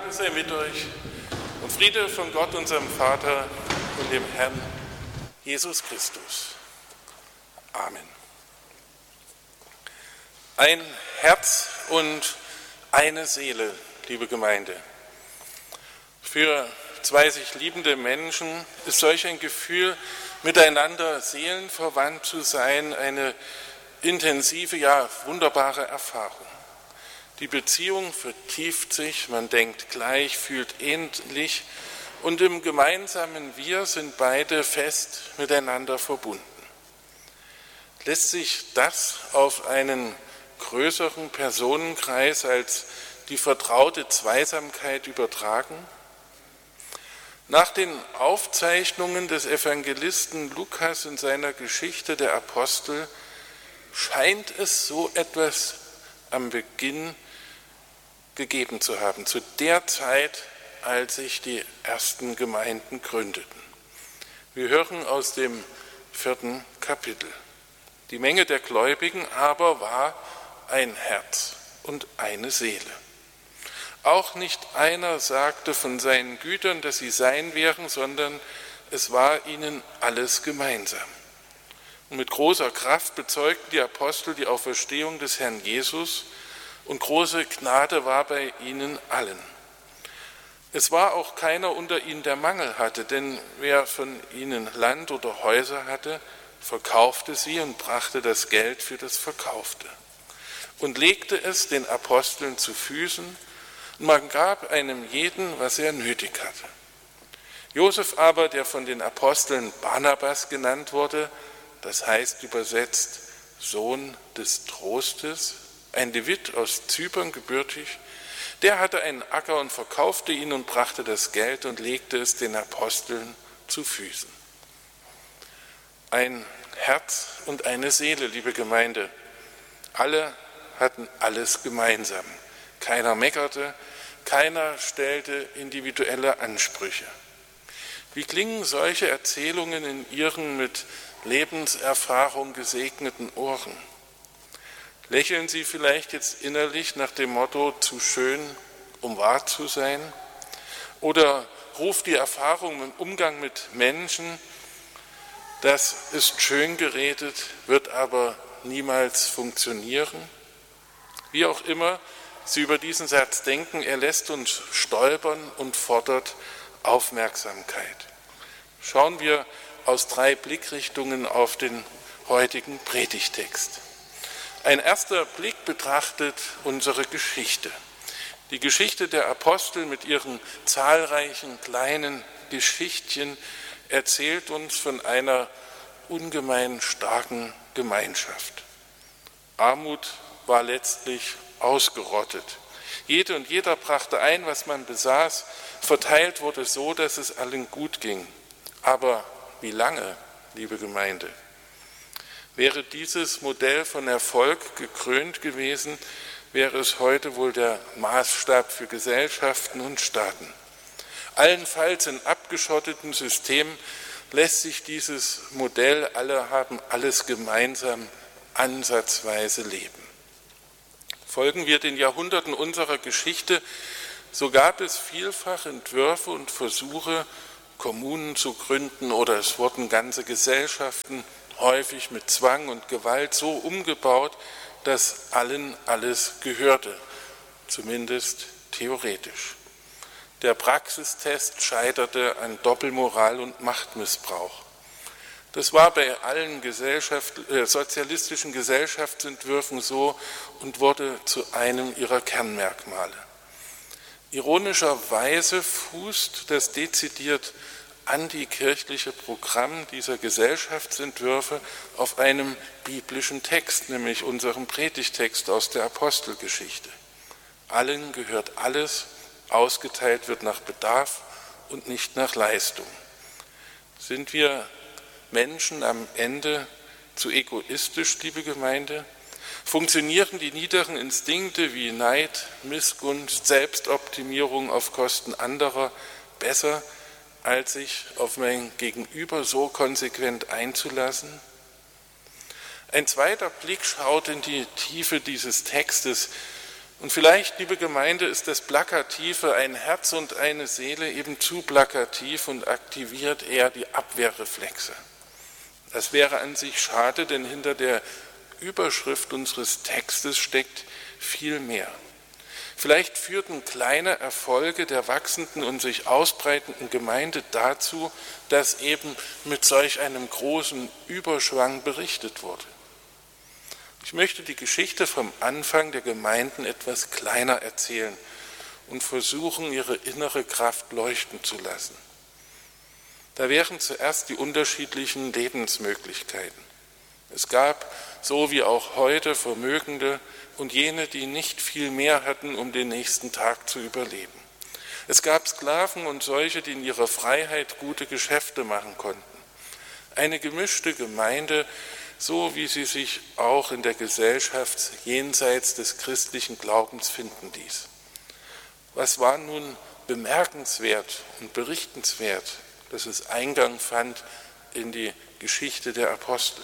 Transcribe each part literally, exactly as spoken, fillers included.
Gnade sei mit euch und Friede von Gott, unserem Vater und dem Herrn Jesus Christus. Amen. Ein Herz und eine Seele, liebe Gemeinde. Für zwei sich liebende Menschen ist solch ein Gefühl, miteinander seelenverwandt zu sein, eine intensive, ja wunderbare Erfahrung. Die Beziehung vertieft sich, man denkt gleich, fühlt ähnlich und im gemeinsamen Wir sind beide fest miteinander verbunden. Lässt sich das auf einen größeren Personenkreis als die vertraute Zweisamkeit übertragen? Nach den Aufzeichnungen des Evangelisten Lukas in seiner Geschichte der Apostel scheint es so etwas am Beginn gegeben zu haben, zu der Zeit, als sich die ersten Gemeinden gründeten. Wir hören aus dem vierten Kapitel. Die Menge der Gläubigen aber war ein Herz und eine Seele. Auch nicht einer sagte von seinen Gütern, dass sie sein wären, sondern es war ihnen alles gemeinsam. Und mit großer Kraft bezeugten die Apostel die Auferstehung des Herrn Jesus, und große Gnade war bei ihnen allen. Es war auch keiner unter ihnen, der Mangel hatte, denn wer von ihnen Land oder Häuser hatte, verkaufte sie und brachte das Geld für das Verkaufte und legte es den Aposteln zu Füßen, und man gab einem jeden, was er nötig hatte. Josef aber, der von den Aposteln Barnabas genannt wurde, das heißt übersetzt Sohn des Trostes, ein Levit aus Zypern gebürtig, der hatte einen Acker und verkaufte ihn und brachte das Geld und legte es den Aposteln zu Füßen. Ein Herz und eine Seele, liebe Gemeinde. Alle hatten alles gemeinsam. Keiner meckerte, keiner stellte individuelle Ansprüche. Wie klingen solche Erzählungen in Ihren mit Lebenserfahrung gesegneten Ohren? Lächeln Sie vielleicht jetzt innerlich nach dem Motto, zu schön, um wahr zu sein? Oder ruft die Erfahrung im Umgang mit Menschen, das ist schön geredet, wird aber niemals funktionieren? Wie auch immer Sie über diesen Satz denken, er lässt uns stolpern und fordert Aufmerksamkeit. Schauen wir aus drei Blickrichtungen auf den heutigen Predigtext. Ein erster Blick betrachtet unsere Geschichte. Die Geschichte der Apostel mit ihren zahlreichen kleinen Geschichtchen erzählt uns von einer ungemein starken Gemeinschaft. Armut war letztlich ausgerottet. Jede und jeder brachte ein, was man besaß. Verteilt wurde so, dass es allen gut ging. Aber wie lange, liebe Gemeinde? Wäre dieses Modell von Erfolg gekrönt gewesen, wäre es heute wohl der Maßstab für Gesellschaften und Staaten. Allenfalls in abgeschotteten Systemen lässt sich dieses Modell, alle haben alles gemeinsam, ansatzweise leben. Folgen wir den Jahrhunderten unserer Geschichte, so gab es vielfach Entwürfe und Versuche, Kommunen zu gründen, oder es wurden ganze Gesellschaften häufig mit Zwang und Gewalt so umgebaut, dass allen alles gehörte, zumindest theoretisch. Der Praxistest scheiterte an Doppelmoral und Machtmissbrauch. Das war bei allen Gesellschaft, äh, sozialistischen Gesellschaftsentwürfen so und wurde zu einem ihrer Kernmerkmale. Ironischerweise fußt das dezidiert antikirchliche Programm dieser Gesellschaftsentwürfe auf einem biblischen Text, nämlich unserem Predigtext aus der Apostelgeschichte. Allen gehört alles, ausgeteilt wird nach Bedarf und nicht nach Leistung. Sind wir Menschen am Ende zu egoistisch, liebe Gemeinde? Funktionieren die niederen Instinkte wie Neid, Missgunst, Selbstoptimierung auf Kosten anderer besser, als sich auf mein Gegenüber so konsequent einzulassen? Ein zweiter Blick schaut in die Tiefe dieses Textes. Und vielleicht, liebe Gemeinde, ist das Plakative, ein Herz und eine Seele, eben zu plakativ und aktiviert eher die Abwehrreflexe. Das wäre an sich schade, denn hinter der Überschrift unseres Textes steckt viel mehr. Vielleicht führten kleine Erfolge der wachsenden und sich ausbreitenden Gemeinde dazu, dass eben mit solch einem großen Überschwang berichtet wurde. Ich möchte die Geschichte vom Anfang der Gemeinden etwas kleiner erzählen und versuchen, ihre innere Kraft leuchten zu lassen. Da wären zuerst die unterschiedlichen Lebensmöglichkeiten. Es gab, so wie auch heute, Vermögende und jene, die nicht viel mehr hatten, um den nächsten Tag zu überleben. Es gab Sklaven und solche, die in ihrer Freiheit gute Geschäfte machen konnten. Eine gemischte Gemeinde, so wie sie sich auch in der Gesellschaft jenseits des christlichen Glaubens finden ließ. Was war nun bemerkenswert und berichtenswert, dass es Eingang fand in die Geschichte der Apostel?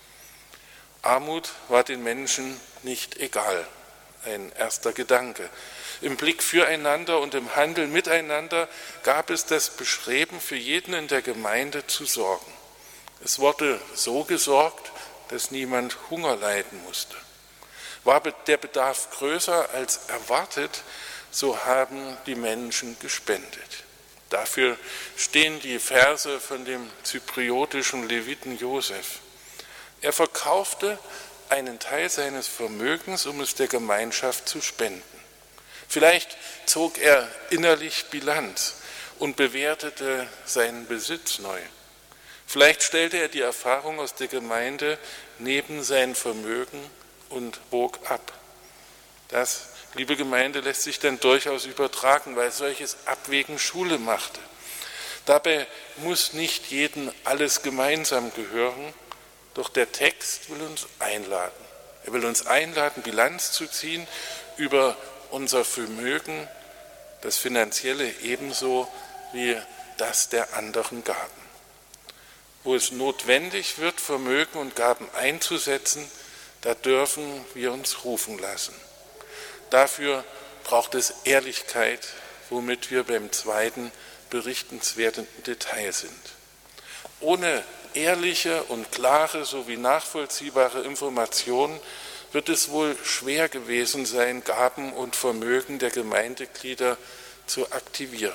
Armut war den Menschen nicht egal, ein erster Gedanke. Im Blick füreinander und im Handel miteinander gab es das Bestreben, für jeden in der Gemeinde zu sorgen. Es wurde so gesorgt, dass niemand Hunger leiden musste. War der Bedarf größer als erwartet, so haben die Menschen gespendet. Dafür stehen die Verse von dem zypriotischen Leviten Josef. Er verkaufte einen Teil seines Vermögens, um es der Gemeinschaft zu spenden. Vielleicht zog er innerlich Bilanz und bewertete seinen Besitz neu. Vielleicht stellte er die Erfahrung aus der Gemeinde neben sein Vermögen und wog ab. Das, liebe Gemeinde, lässt sich dann durchaus übertragen, weil solches Abwägen Schule machte. Dabei muss nicht jedem alles gemeinsam gehören, doch der Text will uns einladen. Er will uns einladen, Bilanz zu ziehen über unser Vermögen, das Finanzielle ebenso wie das der anderen Gaben. Wo es notwendig wird, Vermögen und Gaben einzusetzen, da dürfen wir uns rufen lassen. Dafür braucht es Ehrlichkeit, womit wir beim zweiten berichtenswerten Detail sind. Ohne ehrliche und klare sowie nachvollziehbare Informationen wird es wohl schwer gewesen sein, Gaben und Vermögen der Gemeindeglieder zu aktivieren.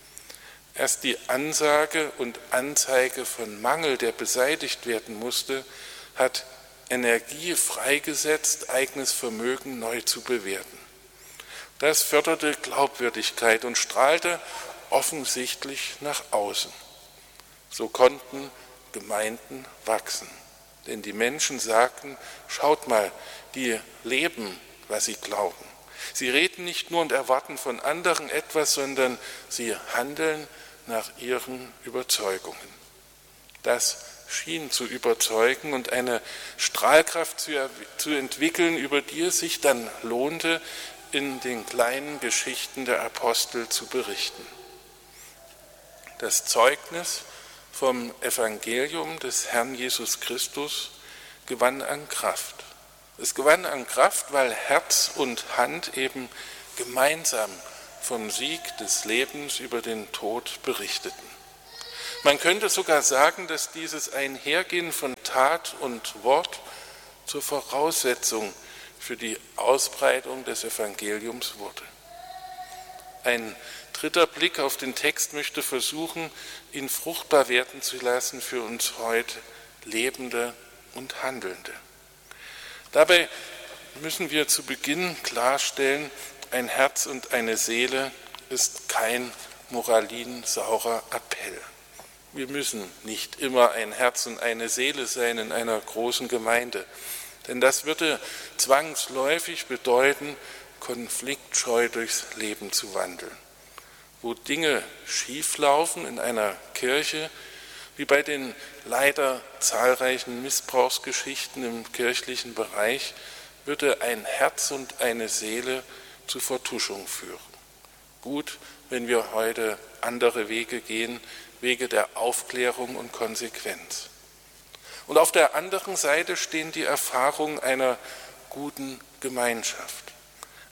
Erst die Ansage und Anzeige von Mangel, der beseitigt werden musste, hat Energie freigesetzt, eigenes Vermögen neu zu bewerten. Das förderte Glaubwürdigkeit und strahlte offensichtlich nach außen. So konnten Gemeinden wachsen. Denn die Menschen sagten, schaut mal, die leben, was sie glauben. Sie reden nicht nur und erwarten von anderen etwas, sondern sie handeln nach ihren Überzeugungen. Das schien zu überzeugen und eine Strahlkraft zu, zu entwickeln, über die es sich dann lohnte, in den kleinen Geschichten der Apostel zu berichten. Das Zeugnis vom Evangelium des Herrn Jesus Christus gewann an Kraft. Es gewann an Kraft, weil Herz und Hand eben gemeinsam vom Sieg des Lebens über den Tod berichteten. Man könnte sogar sagen, dass dieses Einhergehen von Tat und Wort zur Voraussetzung für die Ausbreitung des Evangeliums wurde. Ein dritter Blick auf den Text möchte versuchen, ihn fruchtbar werden zu lassen für uns heute Lebende und Handelnde. Dabei müssen wir zu Beginn klarstellen, ein Herz und eine Seele ist kein moralinsaurer Appell. Wir müssen nicht immer ein Herz und eine Seele sein in einer großen Gemeinde, denn das würde zwangsläufig bedeuten, konfliktscheu durchs Leben zu wandeln. Wo Dinge schieflaufen in einer Kirche, wie bei den leider zahlreichen Missbrauchsgeschichten im kirchlichen Bereich, würde ein Herz und eine Seele zu Vertuschung führen. Gut, wenn wir heute andere Wege gehen, Wege der Aufklärung und Konsequenz. Und auf der anderen Seite stehen die Erfahrungen einer guten Gemeinschaft.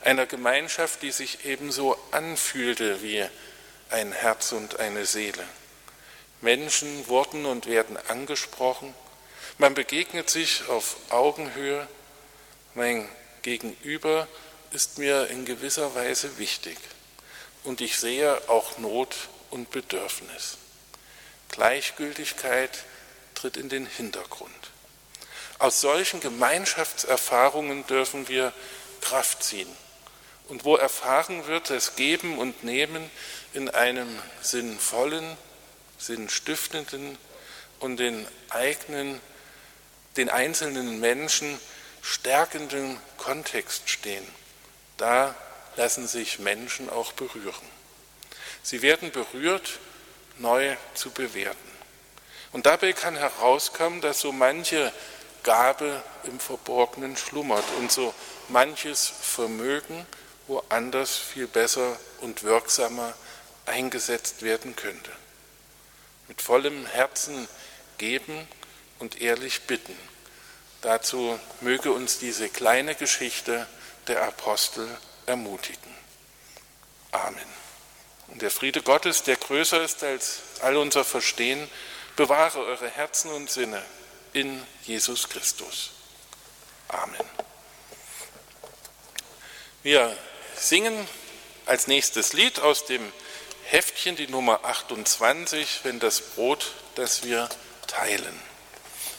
einer Gemeinschaft, die sich ebenso anfühlte wie ein Herz und eine Seele. Menschen wurden und werden angesprochen, man begegnet sich auf Augenhöhe, mein Gegenüber ist mir in gewisser Weise wichtig und ich sehe auch Not und Bedürfnis. Gleichgültigkeit tritt in den Hintergrund. Aus solchen Gemeinschaftserfahrungen dürfen wir Kraft ziehen. Und wo erfahren wird, das Geben und Nehmen in einem sinnvollen, sinnstiftenden und den eigenen, den einzelnen Menschen stärkenden Kontext stehen, da lassen sich Menschen auch berühren. Sie werden berührt, neu zu bewerten. Und dabei kann herauskommen, dass so manche Gabe im Verborgenen schlummert und so manches Vermögen woanders viel besser und wirksamer eingesetzt werden könnte. Mit vollem Herzen geben und ehrlich bitten. Dazu möge uns diese kleine Geschichte der Apostel ermutigen. Amen. Und der Friede Gottes, der größer ist als all unser Verstehen, bewahre eure Herzen und Sinne in Jesus Christus. Amen. Wir singen als nächstes Lied aus dem Heftchen die Nummer achtundzwanzig, wenn das Brot, das wir teilen.